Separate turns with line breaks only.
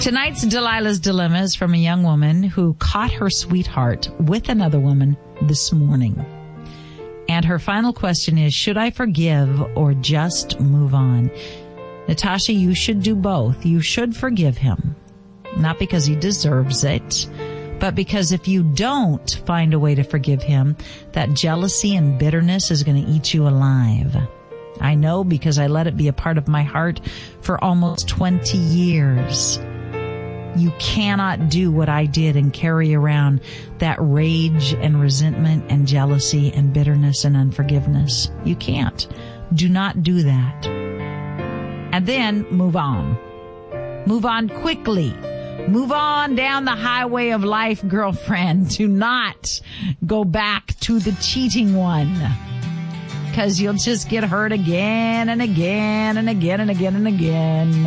Tonight's Delilah's Dilemma is from a young woman who caught her sweetheart with another woman this morning. And her final question is, should I forgive or just move on? Natasha, you should do both. You should forgive him. Not because he deserves it, but because if you don't find a way to forgive him, that jealousy and bitterness is going to eat you alive. I know because I let it be a part of my heart for almost 20 years. You cannot do what I did and carry around that rage and resentment and jealousy and bitterness and unforgiveness. You can't. Do not do that. And then move on. Move on quickly. Move on down the highway of life, girlfriend. Do not go back to the cheating one, because you'll just get hurt again and again and again and again and again.